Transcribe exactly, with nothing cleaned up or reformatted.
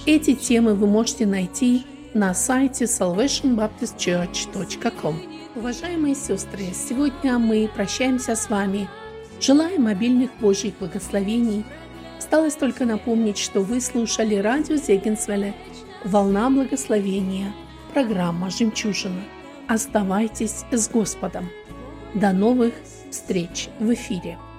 Эти темы вы можете найти на сайте салвейшн баптист черч точка ком. Уважаемые сестры, сегодня мы прощаемся с вами. Желаем обильных Божьих благословений. Осталось только напомнить, что вы слушали радио Зегенсвелле «Волна благословения», программа «Жемчужина». Оставайтесь с Господом. До новых встреч в эфире.